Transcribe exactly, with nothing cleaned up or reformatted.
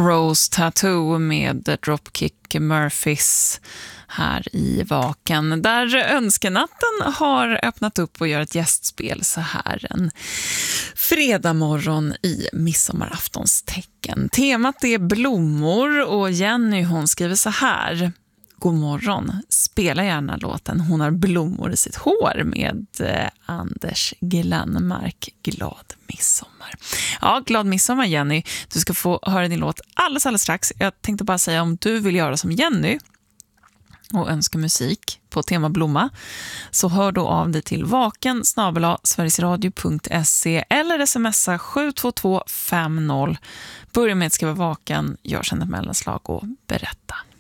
Rose Tattoo med Dropkick Murphys här i Vaken, där Önskenatten har öppnat upp och gör ett gästspel så här en fredag morgon i midsommaraftons tecken. Temat är blommor och Jenny, hon skriver så här: God morgon, spela gärna låten Hon har blommor i sitt hår med eh, Anders Glenmark. Glad midsommar. Ja, glad midsommar Jenny. Du ska få höra din låt alldeles, alldeles strax. Jag tänkte bara säga, om du vill göra som Jenny och önska musik på tema blomma, så hör då av dig till vaken snabel-a sverigesradio punkt se eller smsa sju två två fem noll. Börja med att skriva vaken, gör sen ett mellanslag och berätta.